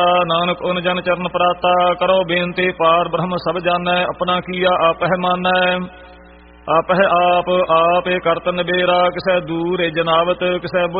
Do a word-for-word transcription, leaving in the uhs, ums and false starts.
Nanak on ਜਨ ਚਰਨ ਪ੍ਰਾਤਾ ਕਰੋ ਬੇਨਤੀ ਪਾਰ ਬ੍ਰਹਮ ਸਭ ਜਾਣੈ ਆਪਣਾ ਕੀਆ ਆਪਹਿ ਮਾਨੈ ਆਪਹਿ ਆਪ ਆਪੇ ਕਰਤ ਨਬੇਰਾ ਕਿਸੈ ਦੂਰ ਜਨਾਵਤ ਕਿਸੈ